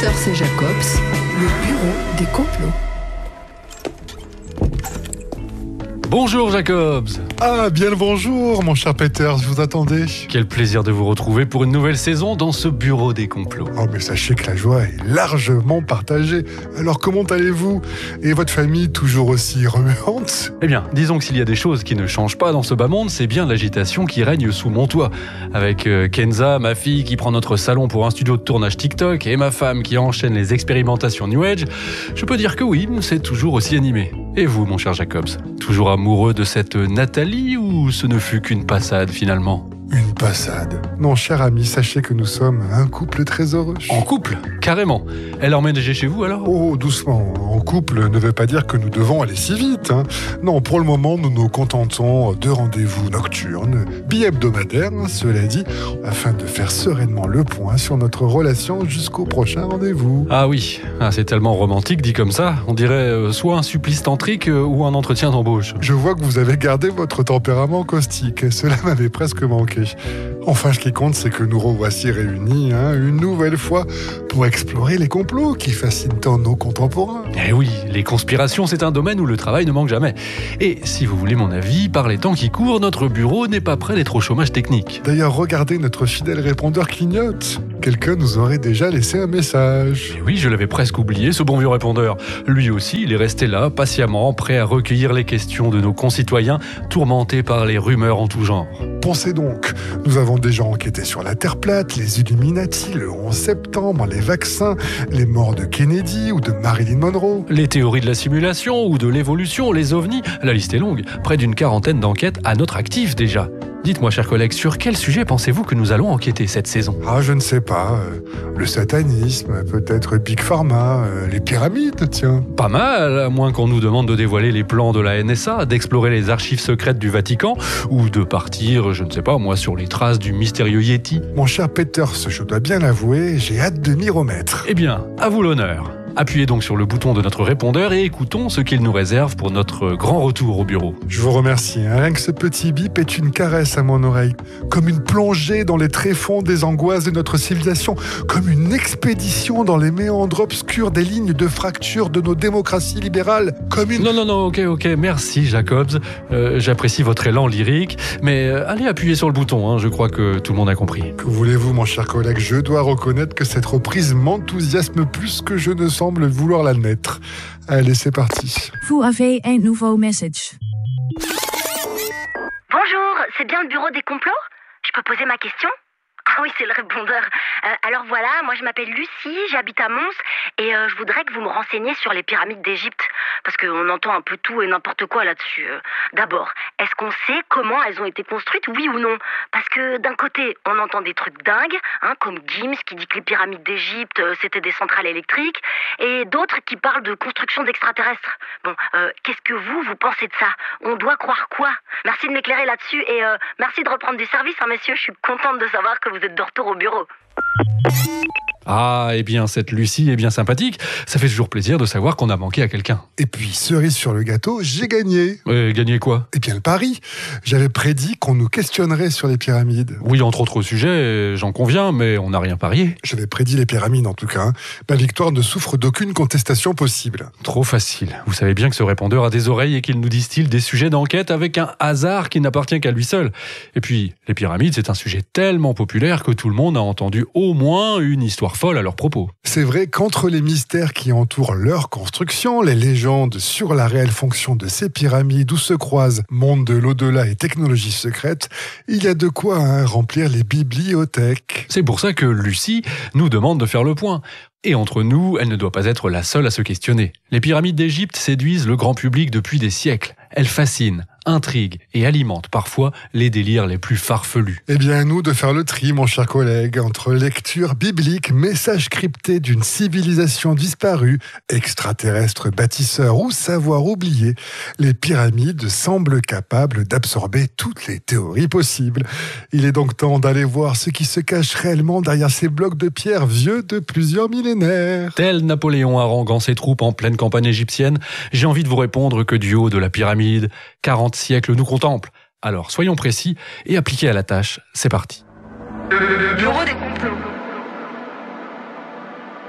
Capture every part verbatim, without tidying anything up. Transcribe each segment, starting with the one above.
Peters et Jacobs, le bureau des complots. Bonjour Jacobs. Ah, bien le bonjour, mon cher Peters, je vous attendais. Quel plaisir de vous retrouver pour une nouvelle saison dans ce bureau des complots. Oh, mais sachez que la joie est largement partagée. Alors, comment allez-vous? Et votre famille toujours aussi remuante? Eh bien, disons que s'il y a des choses qui ne changent pas dans ce bas monde, c'est bien l'agitation qui règne sous mon toit. Avec euh, Kenza, ma fille, qui prend notre salon pour un studio de tournage TikTok, et ma femme qui enchaîne les expérimentations New Age, je peux dire que oui, c'est toujours aussi animé. Et vous, mon cher Jacobs, toujours amoureux de cette Nathalie ou ce ne fut qu'une passade finalement? Une passade. Non, cher ami, sachez que nous sommes un couple très heureux. En couple? Carrément. Elle a emménagé chez vous alors? Oh, doucement. En couple ne veut pas dire que nous devons aller si vite. Hein. Non, pour le moment, nous nous contentons de rendez-vous nocturnes, bi-hebdomadaires, hein, cela dit, afin de faire sereinement le point sur notre relation jusqu'au prochain rendez-vous. Ah oui, ah, c'est tellement romantique dit comme ça. On dirait euh, soit un supplice tantrique euh, ou un entretien d'embauche. Je vois que vous avez gardé votre tempérament caustique. Cela m'avait presque manqué. Enfin, ce qui compte, c'est que nous revoici réunis hein, une nouvelle fois pour explorer les complots qui fascinent tant nos contemporains. Eh oui, les conspirations, c'est un domaine où le travail ne manque jamais. Et si vous voulez mon avis, par les temps qui courent, notre bureau n'est pas prêt d'être au chômage technique. D'ailleurs, regardez, notre fidèle répondeur clignote. Quelqu'un nous aurait déjà laissé un message. Et oui, je l'avais presque oublié, ce bon vieux répondeur. Lui aussi, il est resté là, patiemment, prêt à recueillir les questions de nos concitoyens, tourmentés par les rumeurs en tout genre. Pensez donc, nous avons déjà enquêté sur la Terre plate, les Illuminati, le onze septembre, les vaccins, les morts de Kennedy ou de Marilyn Monroe. Les théories de la simulation ou de l'évolution, les ovnis, la liste est longue. Près d'une quarantaine d'enquêtes à notre actif déjà. Dites-moi, chers collègues, sur quel sujet pensez-vous que nous allons enquêter cette saison? Ah, je ne sais pas. Euh, le satanisme, peut-être Big Pharma, euh, les pyramides, tiens. Pas mal, à moins qu'on nous demande de dévoiler les plans de la N S A, d'explorer les archives secrètes du Vatican, ou de partir, je ne sais pas moi, sur les traces du mystérieux Yeti. Mon cher Peters, je dois bien l'avouer, j'ai hâte de m'y remettre. Eh bien, à vous l'honneur. Appuyez donc sur le bouton de notre répondeur et écoutons ce qu'il nous réserve pour notre grand retour au bureau. Je vous remercie. Hein. Rien que ce petit bip est une caresse à mon oreille. Comme une plongée dans les tréfonds des angoisses de notre civilisation. Comme une expédition dans les méandres obscurs des lignes de fracture de nos démocraties libérales. Comme une... Non, non, non, ok, ok. Merci, Jacobs. Euh, j'apprécie votre élan lyrique. Mais euh, allez appuyer sur le bouton. Hein. Je crois que tout le monde a compris. Que voulez-vous, mon cher collègue? Je dois reconnaître que cette reprise m'enthousiasme plus que je ne semble vouloir l'admettre. Allez, c'est parti. Vous avez un nouveau message. Bonjour, c'est bien le bureau des complots? Je peux poser ma question? Ah oui, c'est le répondeur. Euh, alors voilà, moi je m'appelle Lucie, j'habite à Mons et euh, je voudrais que vous me renseigniez sur les pyramides d'Égypte parce qu'on entend un peu tout et n'importe quoi là-dessus. Euh, D'abord, est-ce qu'on sait comment elles ont été construites, oui ou non? Parce que d'un côté, on entend des trucs dingues, hein, comme Gims qui dit que les pyramides d'Égypte euh, c'était des centrales électriques et d'autres qui parlent de construction d'extraterrestres. Bon, euh, qu'est-ce que vous, vous pensez de ça? On doit croire quoi? Merci de m'éclairer là-dessus et euh, merci de reprendre du service, hein, messieurs. Je suis contente de savoir que vous êtes de retour au bureau. Ah, eh bien, cette Lucie est bien sympathique. Ça fait toujours plaisir de savoir qu'on a manqué à quelqu'un. Et puis, cerise sur le gâteau, j'ai gagné. Euh, gagné quoi? Eh bien, le pari. J'avais prédit qu'on nous questionnerait sur les pyramides. Oui, entre autres sujets, j'en conviens, mais on n'a rien parié. J'avais prédit les pyramides, en tout cas. Hein. Ma victoire ne souffre d'aucune contestation possible. Trop facile. Vous savez bien que ce répondeur a des oreilles et qu'il nous distille des sujets d'enquête avec un hasard qui n'appartient qu'à lui seul. Et puis, les pyramides, c'est un sujet tellement populaire que tout le monde a entendu au moins une histoire folle à leur propos. C'est vrai qu'entre les mystères qui entourent leur construction, les légendes sur la réelle fonction de ces pyramides où se croisent monde de l'au-delà et technologies secrètes, il y a de quoi hein, remplir les bibliothèques. C'est pour ça que Lucie nous demande de faire le point. Et entre nous, elle ne doit pas être la seule à se questionner. Les pyramides d'Égypte séduisent le grand public depuis des siècles. Elles fascinent, intriguent et alimentent parfois les délires les plus farfelus. Eh bien, à nous de faire le tri, mon cher collègue, entre lecture biblique, messages cryptés d'une civilisation disparue, extraterrestres bâtisseurs ou savoir oublié, les pyramides semblent capables d'absorber toutes les théories possibles. Il est donc temps d'aller voir ce qui se cache réellement derrière ces blocs de pierre vieux de plusieurs millénaires. Tel Napoléon haranguant ses troupes en pleine campagne égyptienne, j'ai envie de vous répondre que du haut de la pyramide, quarante siècles nous contemplent. Alors soyons précis et appliqués à la tâche, c'est parti. Le bureau des complots.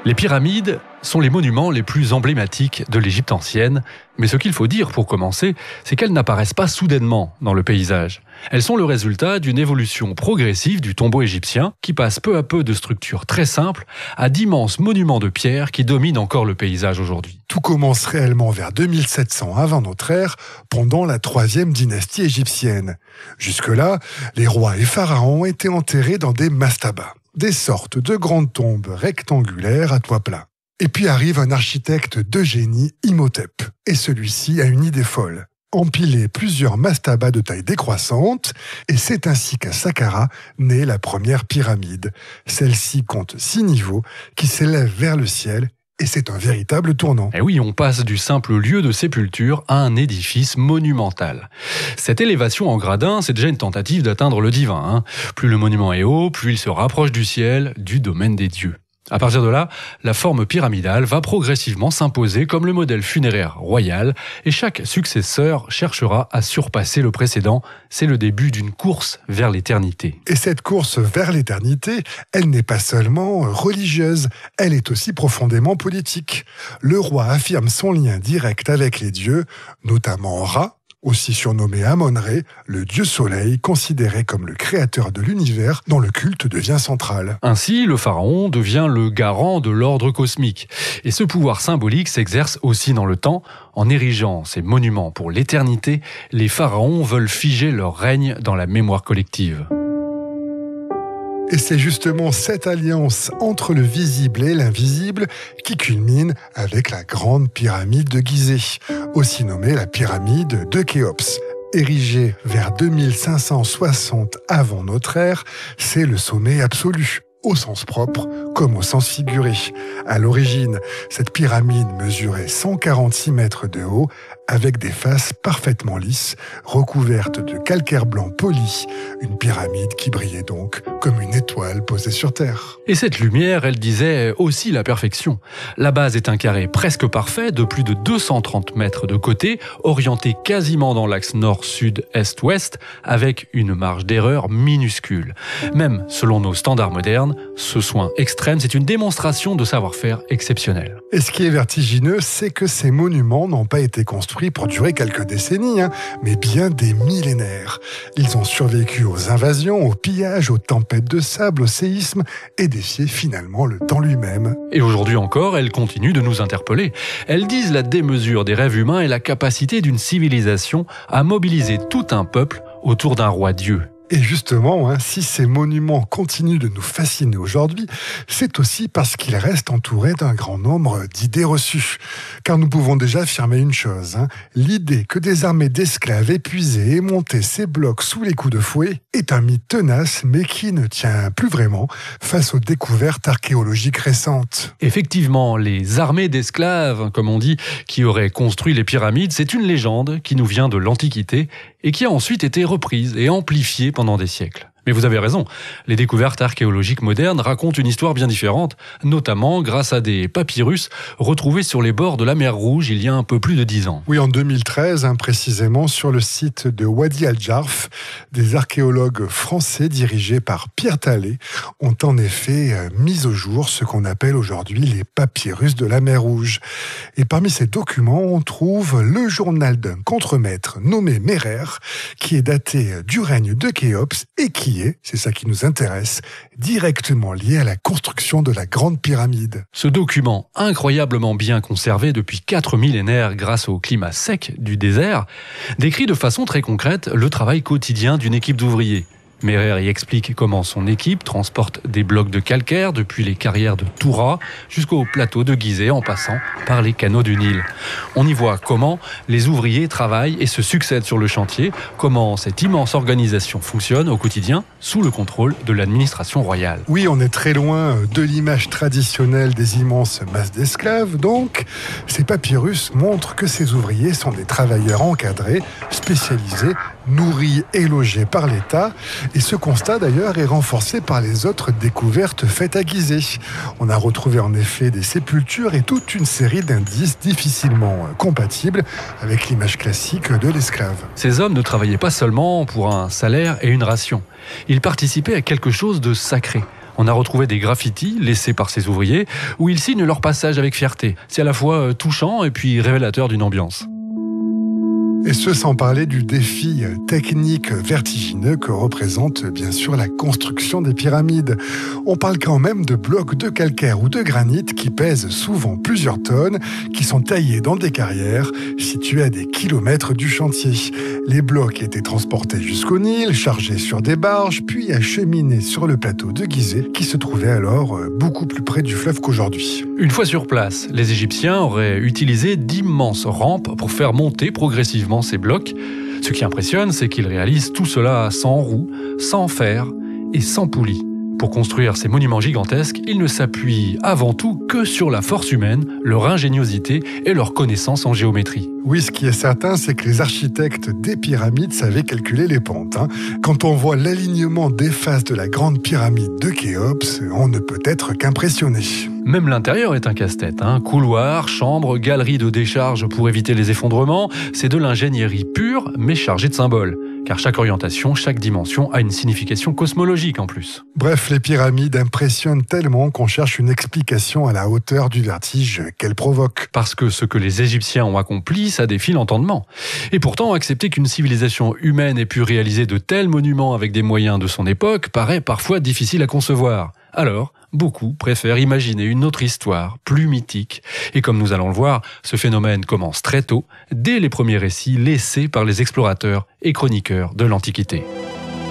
Les pyramides sont les monuments les plus emblématiques de l'Égypte ancienne, mais ce qu'il faut dire pour commencer, c'est qu'elles n'apparaissent pas soudainement dans le paysage. Elles sont le résultat d'une évolution progressive du tombeau égyptien qui passe peu à peu de structures très simples à d'immenses monuments de pierre qui dominent encore le paysage aujourd'hui. Tout commence réellement vers deux mille sept cents avant notre ère, pendant la troisième dynastie égyptienne. Jusque-là, les rois et pharaons étaient enterrés dans des mastabas, des sortes de grandes tombes rectangulaires à toit plat. Et puis arrive un architecte de génie, Imhotep. Et celui-ci a une idée folle. Empiler plusieurs mastabas de taille décroissante, et c'est ainsi qu'à Saqqara naît la première pyramide. Celle-ci compte six niveaux qui s'élèvent vers le ciel, et c'est un véritable tournant. Et oui, on passe du simple lieu de sépulture à un édifice monumental. Cette élévation en gradin, c'est déjà une tentative d'atteindre le divin. Hein. Plus le monument est haut, plus il se rapproche du ciel, du domaine des dieux. À partir de là, la forme pyramidale va progressivement s'imposer comme le modèle funéraire royal et chaque successeur cherchera à surpasser le précédent. C'est le début d'une course vers l'éternité. Et cette course vers l'éternité, elle n'est pas seulement religieuse, elle est aussi profondément politique. Le roi affirme son lien direct avec les dieux, notamment Ra, aussi surnommé Amon-Ré, le dieu soleil, considéré comme le créateur de l'univers dont le culte devient central. Ainsi, le pharaon devient le garant de l'ordre cosmique. Et ce pouvoir symbolique s'exerce aussi dans le temps. En érigeant ces monuments pour l'éternité, les pharaons veulent figer leur règne dans la mémoire collective. Et c'est justement cette alliance entre le visible et l'invisible qui culmine avec la grande pyramide de Gizeh, aussi nommée la pyramide de Khéops. Érigée vers deux mille cinq cent soixante avant notre ère, c'est le sommet absolu, au sens propre comme au sens figuré. À l'origine, cette pyramide mesurait cent quarante-six mètres de haut, avec des faces parfaitement lisses, recouvertes de calcaire blanc poli, une pyramide qui brillait donc comme une étoile posée sur Terre. Et cette lumière, elle disait aussi la perfection. La base est un carré presque parfait de plus de deux cent trente mètres de côté, orienté quasiment dans l'axe nord-sud-est-ouest, avec une marge d'erreur minuscule. Même selon nos standards modernes, ce soin extrême, c'est une démonstration de savoir-faire exceptionnel. Et ce qui est vertigineux, c'est que ces monuments n'ont pas été construits pour durer quelques décennies, hein, mais bien des millénaires. Ils ont survécu aux invasions, aux pillages, aux tempêtes de sable, aux séismes et défié finalement le temps lui-même. Et aujourd'hui encore, elles continuent de nous interpeller. Elles disent la démesure des rêves humains et la capacité d'une civilisation à mobiliser tout un peuple autour d'un roi-dieu. Et justement, hein, si ces monuments continuent de nous fasciner aujourd'hui, c'est aussi parce qu'ils restent entourés d'un grand nombre d'idées reçues. Car nous pouvons déjà affirmer une chose, hein, l'idée que des armées d'esclaves épuisés aient monté ces blocs sous les coups de fouet est un mythe tenace, mais qui ne tient plus vraiment face aux découvertes archéologiques récentes. Effectivement, les armées d'esclaves, comme on dit, qui auraient construit les pyramides, c'est une légende qui nous vient de l'Antiquité et qui a ensuite été reprise et amplifiée pendant des siècles. Mais vous avez raison, les découvertes archéologiques modernes racontent une histoire bien différente, notamment grâce à des papyrus retrouvés sur les bords de la mer Rouge il y a un peu plus de dix ans. Oui, en deux mille treize, hein, précisément sur le site de Wadi Al-Jarf, des archéologues français dirigés par Pierre Tallet ont en effet euh, mis au jour ce qu'on appelle aujourd'hui les papyrus de la mer Rouge. Et parmi ces documents, on trouve le journal d'un contremaître nommé Mérer, qui est daté du règne de Khéops et qui est, c'est ça qui nous intéresse, directement lié à la construction de la Grande Pyramide. Ce document, incroyablement bien conservé depuis quatre millénaires grâce au climat sec du désert, décrit de façon très concrète le travail quotidien d'une équipe d'ouvriers. Mérer y explique comment son équipe transporte des blocs de calcaire depuis les carrières de Toura jusqu'au plateau de Gizeh en passant par les canaux du Nil. On y voit comment les ouvriers travaillent et se succèdent sur le chantier, comment cette immense organisation fonctionne au quotidien sous le contrôle de l'administration royale. Oui, on est très loin de l'image traditionnelle des immenses masses d'esclaves, donc ces papyrus montrent que ces ouvriers sont des travailleurs encadrés, spécialisés, nourris et logés par l'État. Et ce constat d'ailleurs est renforcé par les autres découvertes faites à Gizeh. On a retrouvé en effet des sépultures et toute une série d'indices difficilement compatibles avec l'image classique de l'esclave. Ces hommes ne travaillaient pas seulement pour un salaire et une ration. Ils participaient à quelque chose de sacré. On a retrouvé des graffitis laissés par ces ouvriers où ils signent leur passage avec fierté. C'est à la fois touchant et puis révélateur d'une ambiance. Et ce, sans parler du défi technique vertigineux que représente bien sûr la construction des pyramides. On parle quand même de blocs de calcaire ou de granit qui pèsent souvent plusieurs tonnes, qui sont taillés dans des carrières situées à des kilomètres du chantier. Les blocs étaient transportés jusqu'au Nil, chargés sur des barges, puis acheminés sur le plateau de Gizeh, qui se trouvait alors beaucoup plus près du fleuve qu'aujourd'hui. Une fois sur place, les Égyptiens auraient utilisé d'immenses rampes pour faire monter progressivement ces blocs. Ce qui impressionne, c'est qu'ils réalisent tout cela sans roues, sans fer et sans poulies. Pour construire ces monuments gigantesques, ils ne s'appuient avant tout que sur la force humaine, leur ingéniosité et leur connaissance en géométrie. Oui, ce qui est certain, c'est que les architectes des pyramides savaient calculer les pentes. Hein. Quand on voit l'alignement des faces de la grande pyramide de Khéops, on ne peut être qu'impressionné. Même l'intérieur est un casse-tête. Hein. Couloirs, chambres, galeries de décharge pour éviter les effondrements, c'est de l'ingénierie pure, mais chargée de symboles. Car chaque orientation, chaque dimension a une signification cosmologique en plus. Bref, les pyramides impressionnent tellement qu'on cherche une explication à la hauteur du vertige qu'elles provoquent. Parce que ce que les Égyptiens ont accompli, ça défie l'entendement. Et pourtant, accepter qu'une civilisation humaine ait pu réaliser de tels monuments avec des moyens de son époque paraît parfois difficile à concevoir. Alors, beaucoup préfèrent imaginer une autre histoire, plus mythique. Et comme nous allons le voir, ce phénomène commence très tôt, dès les premiers récits laissés par les explorateurs et chroniqueurs de l'Antiquité.